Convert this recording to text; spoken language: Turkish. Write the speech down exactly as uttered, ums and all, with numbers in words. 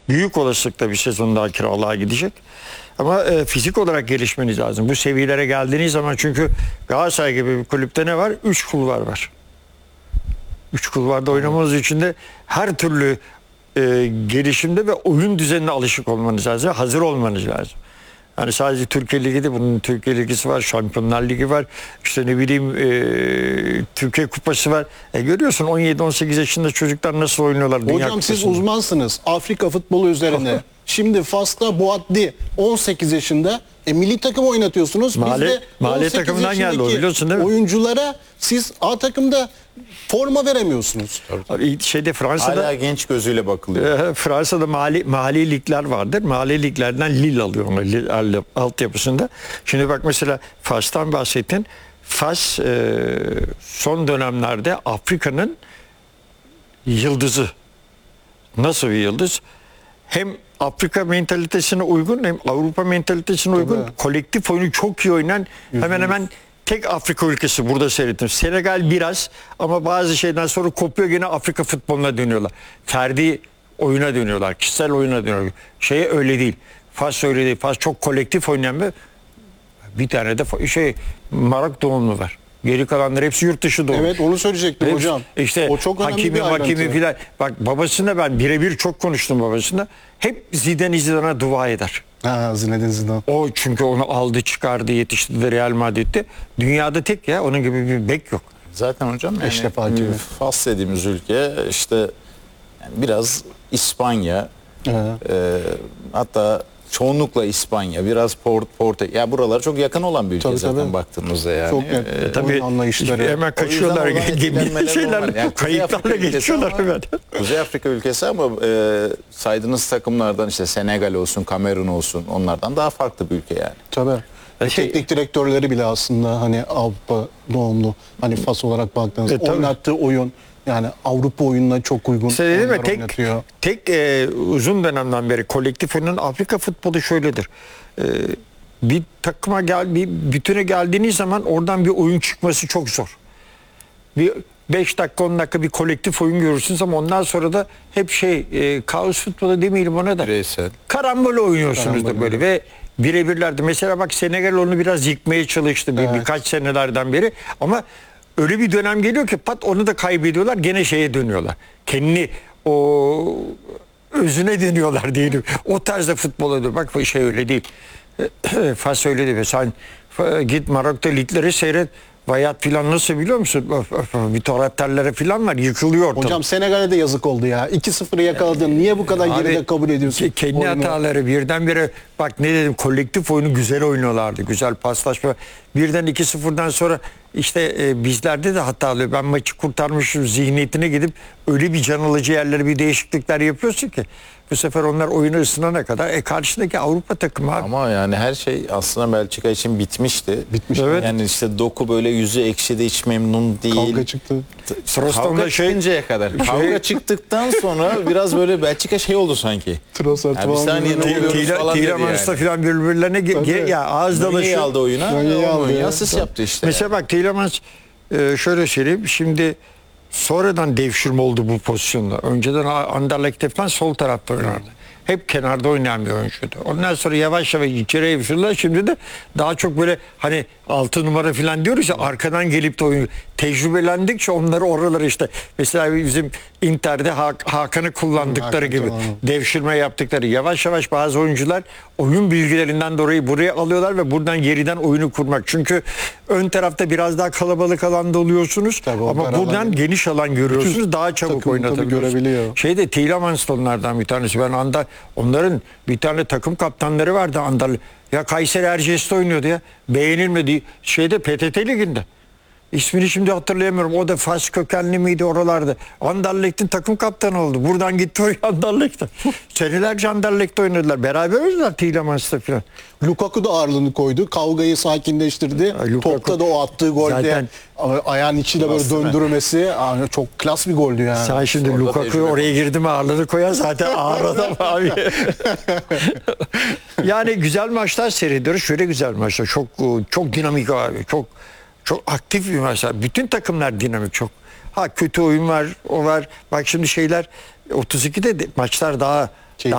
büyük olasılıkla bir sezon daha kiralığa gidecek. Ama e, fizik olarak gelişmeniz lazım. Bu seviyelere geldiğiniz zaman, çünkü Galatasaray gibi bir kulüpte ne var? Üç kulvar var. Üç kulvarda oynamanız için de her türlü e, gelişimde ve oyun düzenine alışık olmanız lazım. Hazır olmanız lazım. Yani sadece Türkiye Ligi de, bunun Türkiye Ligi var, Şampiyonlar Ligi var, işte ne bileyim e, Türkiye Kupası var. E, görüyorsun on yedi on sekiz yaşında çocuklar nasıl oynuyorlar Dünya Hocam siz Kupası'nda. uzmansınız Afrika futbolu üzerine. Şimdi Fas'ta Boaddi on sekiz yaşında e, milli takım oynatıyorsunuz. Mahalle- Biz de mahalle on sekiz takımından geldi o, yaşındaki biliyorsun değil mi? oyunculara siz A takımda forma veremiyorsunuz. Abi, Şeyde Fransa'da Hala genç gözüyle bakılıyor. e, Fransa'da mahalle, mahalle ligler vardır. Mahalle liglerden Lille alıyor onu, Lille altyapısında. Şimdi bak mesela Fas'tan bahsettin. Fas e, son dönemlerde Afrika'nın yıldızı. Nasıl bir yıldız? Hem Afrika mentalitesine uygun hem Avrupa mentalitesine uygun, Tabii. kolektif oyunu çok iyi oynayan hemen hemen tek Afrika ülkesi burada seyrettim. Senegal biraz, ama bazı şeyden sonra kopuyor, gene Afrika futboluna dönüyorlar. Ferdi oyuna dönüyorlar, kişisel oyuna dönüyorlar. Şey öyle değil. Fas öyle değil. Fas çok kolektif oynayan bir bir tane de fa- şey Maroc doğumlu var. Geri kalanlar hepsi yurt dışı doğmuş. Evet, onu söyleyecektim Hepsi- hocam. İşte O çok önemli hakimi bir ayrıntı. hakimi filan. Bak babasına ben birebir çok konuştum babasına. Hep Zidane Zidane'a dua eder. Ha, Zinedine Zidane. O çünkü onu aldı, çıkardı, yetiştirdi Real Madrid'de. Dünyada tek ya, onun gibi bir bek yok. Zaten hocam yani, Eşref Hakimi. Fas dediğimiz ülke işte yani biraz İspanya, Evet. e, hatta çoğunlukla İspanya, biraz Port, Porto. Ya buralar çok yakın olan bir ülke Tabii, zaten tabii. baktığımızda yani. Çok net. E, Tabii Oyun anlayışları. hemen kaçıyorlar, O yüzden oradan gemi etkilenmeleri şeyler, normal. Yani Kuzey Afrika kayıklarla ülkesi geçiyorlar ama- hemen. Kuzey Afrika ülkesi ama e, saydığınız takımlardan işte Senegal olsun, Kamerun olsun, onlardan daha farklı bir ülke yani. Tabii. E şey- Teknik direktörleri bile aslında hani Avrupa doğumlu, hani Fas olarak baktığınızda E, tabii. oynattığı oyun yani Avrupa oyununa çok uygun İşte dedim ya, oyunlar tek, oynatıyor. tek e, uzun dönemden beri kolektif oyunun Afrika futbolu şöyledir. E, bir takıma gel, bir bütüne geldiğiniz zaman oradan bir oyun çıkması çok zor. Bir beş dakika on dakika bir kolektif oyun görürsünüz ama ondan sonra da hep şey e, kaos futbolu demeyelim ona da. Bireysel. Karambol oynuyorsunuzdur Karambol böyle ve birebirlerde. Mesela bak Senegal onu biraz yıkmaya çalıştı bir, Evet. birkaç senelerden beri ama öyle bir dönem geliyor ki pat onu da kaybediyorlar, gene şeye dönüyorlar. Kendini o özüne dönüyorlar diyelim. O tarzda futbol oluyor. Bak bu şey öyle değil. Fas öyle değil. Sen e, git Marok'ta ligleri seyret. Vayat filan nasıl biliyor musun? Öf, öf, öf, bir taraftarları filan var. Yıkılıyor ortalık. Hocam Senegal'e de yazık oldu ya. iki sıfırı yakaladın. Niye bu kadar Abi, geride kabul ediyorsun? ke- Kendi oyunu? hataları birdenbire, bak ne dedim, kolektif oyunu güzel oynuyorlardı. Güzel paslaşma. Birden iki sıfırdan sonra işte e, bizlerde de hata oluyor. Ben maçı kurtarmışım zihniyetine gidip öyle bir can alıcı yerlere bir değişiklikler yapıyorsun ki bu sefer onlar oyunu ısınana kadar e karşıdaki Avrupa takımı abi. Ama yani her şey aslında Belçika için bitmişti. Bitmiş. Evet. Yani işte Doku böyle yüzü ekşidi, hiç memnun değil. Kavga çıktı. Troston'da Kavga şey- çıkıncaya kadar. Kavga çıktıktan sonra biraz böyle Belçika şey oldu sanki. Trossard Ya bir falan saniye, böyle ne oluyor? oluyor. falan dedi Tielemans'la yani. filan birbirlerine ge- Tabii. ge- ya ağız Mönye'yi dalaşı. aldı oyuna. Mönye'yi o aldı Mönye ya. asist yaptı işte. Mesela bak Tielemans e, şöyle söyleyeyim, şimdi sonradan devşirme oldu bu pozisyonda. Önceden Anderlecht'te falan sol tarafta oynardı. Hep kenarda oynayan bir oyuncuydu. Ondan sonra yavaş yavaş içeriye evşirdiler. Şimdi de daha çok böyle hani altı numara falan diyoruz ya, arkadan gelip de oyun tecrübelendikçe onları oralara işte mesela bizim Inter'de Hak- Hakan'ı kullandıkları Hakan, gibi tamam. devşirme yaptıkları, yavaş yavaş bazı oyuncular oyun bilgilerinden dolayı buraya alıyorlar ve buradan geriden oyunu kurmak. Çünkü ön tarafta biraz daha kalabalık alanda oluyorsunuz Tabii, o ama beraber- buradan geniş alan görüyorsunuz, daha çabuk takımı tabii oynatabiliyorsunuz. görebiliyor. Şeyde Tielemans da onlardan bir tanesi. Ben anda onların bir tane takım kaptanları vardı Andal. Ya Kayseri Erciyes'te oynuyordu ya. Beğenilmedi. Şeyde P T T liginde. İsmini şimdi hatırlayamıyorum. O da Fas kökenli miydi oralarda? Anderlecht'in takım kaptanı oldu. Buradan gitti oraya Anderlecht'e. Senelerce Anderlecht'te oynadılar. Beraber oynadılar Tielemans'la falan. Lukaku da ağırlığını koydu. Kavgayı sakinleştirdi. Lukaku- Topta da o attığı golde Zaten- ayağın içiyle böyle Klas değil mi? döndürmesi yani çok klas bir goldü yani. Sen şimdi Orada Lukaku tecrübe oraya girdi mi ağırlığını koyar, zaten ağır adam abi. Yani güzel maçlar seyrediyoruz. Şöyle güzel maçlar. Çok çok dinamik abi. Çok çok aktif bir maçlar. Bütün takımlar dinamik çok. Ha kötü oyun var, o var. Bak şimdi şeyler otuz ikide de maçlar daha